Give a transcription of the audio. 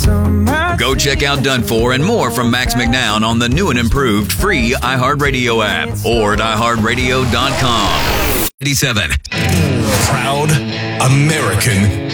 Go check out Done For and more from Max McNown on the new and improved free iHeartRadio app or at iHeartRadio.com. 87. Proud American